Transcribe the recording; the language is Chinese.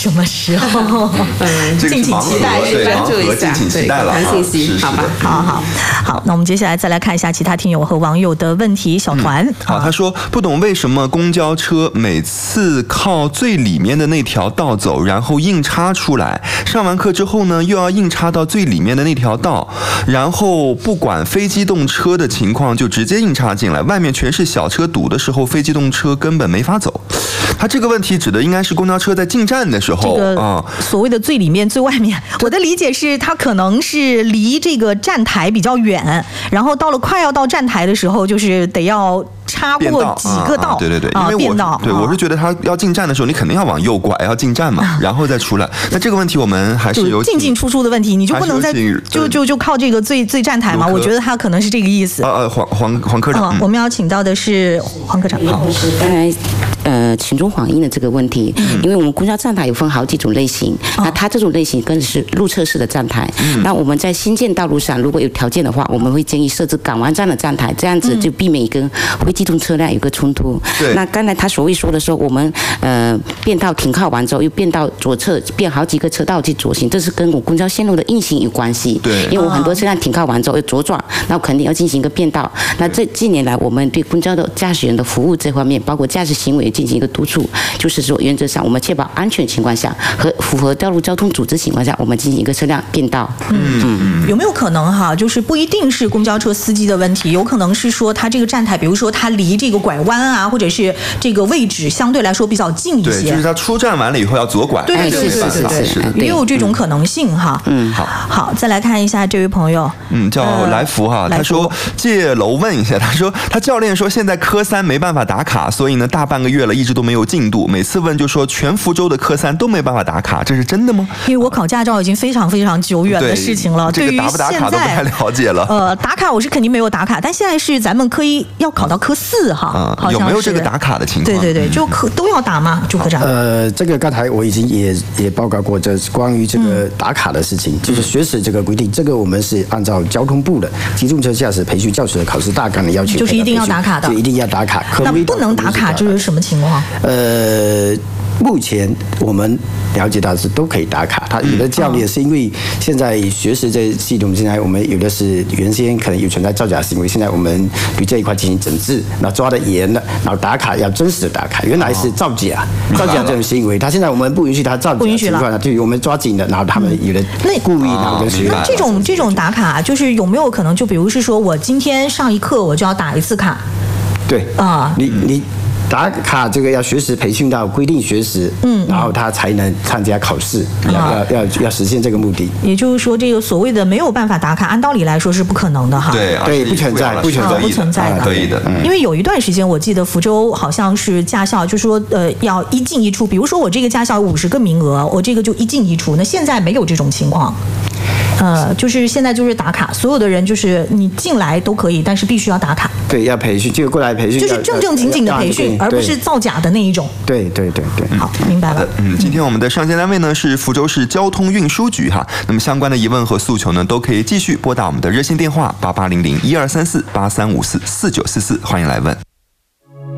什么时候？敬请期待， 关注一下， 敬请期待了。 看信息，好吧？ 好，那我们接下来再来看一下其他听友和网友的问题。小团， 好，他说不懂为什么公交车每次靠最里面的那条道走，然后硬插出来，上完课之后呢，又要硬插到最里面的那条道，然后不管非机动车的情况就直接硬插进来，外面全是小车堵的时候，非机动车根本没法走。他这个问题指的应该是公交车在进站的时候， 所谓的最里面最外面，我的理解是它可能是离这个站台比较远，然后到了快要到站台的时候，就是得要插过几个道， 对，因为我是觉得他要进站的时候，你肯定要往右拐，要进站嘛，然后再出来。那这个问题我们还是有进出的问题，你就不能再就靠这个最站台嘛？我觉得他可能是这个意思。 黄科长， 我们要请到的是黄科长。 好，刚才群众反映的这个问题，因为我们公交站台有分好几种类型，那它这种类型更是路侧式的站台。那我们在新建道路上，如果有条件的话，我们会建议设置港湾站的站台，这样子就避免跟非机动车辆有个冲突。那刚才他所谓说的时候，我们变道停靠完之后，又变到左侧，变好几个车道去左行，这是跟我公交线路的运行有关系。 对， 因为我很多车辆停靠完之后要左转，那肯定要进行一个变道。那这近年来，我们对公交的驾驶员的服务这方面，包括驾驶行为进行一个督促，就是说原则上我们确保安全情况下和符合道路交通组织情况下，我们进行一个车辆变道。 有没有可能哈，就是不一定是公交车司机的问题，有可能是说他这个站台，比如说他离这个拐弯啊，或者是这个位置相对来说比较近一些。 对，就是他出站完了以后要左拐。 对，也有这种可能性哈。好，再来看一下这位朋友， 叫来福哈，他说借楼问一下，他说他教练说现在科3没办法打卡，所以呢大半个月了一直都没有进度，每次问就说全福州的科3都没办法打卡，这是真的吗？ 因为我考驾照已经非常非常久远的事情了， 这个打不打卡都不太了解了。 打卡我是肯定没有打卡，但现在是咱们科1要考到科4哈，好像是。 有没有这个打卡的情况？ 对，就都要打吗？朱科长？ 这个刚才我已经也报告过，这是关于这个打卡的事情，就是学时这个规定，这个我们是按照交通部的机动车驾驶培训教师的考试大纲的要求， 就是一定要打卡的， 就一定要打卡。 那不能打卡这是什么情况？ 目前我们了解到是都可以打卡，他有的教练是因为现在学时这系统，现在我们有的是原先可能有存在造假行为，现在我们对这一块进行整治，然后抓得严了，然后打卡要真实的打卡，原来是造假这种行为，他现在我们不允许他造假情况了，对，我们抓紧了，然后他们有的故意然后跟学。 那这种打卡就是有没有可能，就比如是说我今天上一课我就要打一次卡？ 对你打卡这个要学时培训到规定学时，然后他才能参加考试，要实现这个目的。 也就是说，这个所谓的没有办法打卡，按道理来说是不可能的哈。 对，不存在的， 可以的。 因为有一段时间，我记得福州好像是驾校，就说要一进一出，比如说我这个驾校50个名额，我这个就一进一出。那现在没有这种情况。就是现在就是打卡，所有的人就是你进来都可以，但是必须要打卡。 对，要培训，就过来培训， 就是正经的培训，而不是造假的那一种。 对。 好，明白了。 今天我们的上线单位呢是福州市交通运输局哈，那么相关的疑问和诉求呢都可以继续拨打我们的热线电话8800123483544944，欢迎来问。